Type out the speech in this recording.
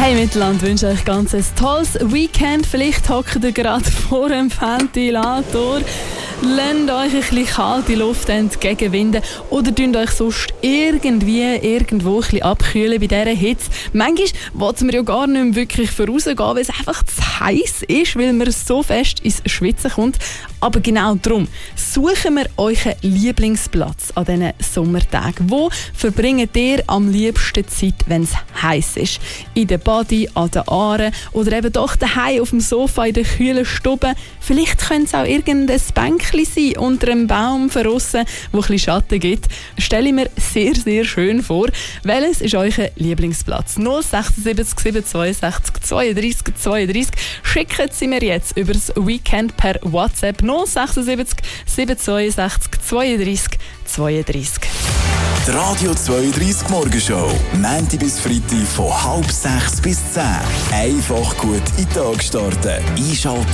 Hey Mittelland, wünsche euch ganz ein tolles Weekend. Vielleicht hockt ihr gerade vor dem Ventilator, lasst euch ein bisschen kalte Luft entgegenwinden oder tut euch sonst irgendwo ein bisschen abkühlen bei dieser Hitze. Manchmal will man ja gar nicht mehr wirklich vorausgehen, weil es einfach zu heiß ist, weil man so fest ins Schwitzen kommt. Aber genau darum suchen wir euren Lieblingsplatz an diesen Sommertagen. Wo verbringt ihr am liebsten Zeit, wenn es heiß ist? In der Body, an den Aaren oder eben doch daheim auf dem Sofa in der kühlen Stube. Vielleicht könnte es auch irgendein Bänkchen sein unter einem Baum draussen, wo ein bisschen Schatten gibt. Stelle ich mir sehr, sehr schön vor. Welches ist euer Lieblingsplatz? 076 762 32 32. Schicken Sie mir jetzt über das Weekend per WhatsApp 076 762 32 32. Die Radio 32 Morgenshow. Montag bis Freitag von 5:30 bis 10. Einfach gut in den Tag starten. Einschalten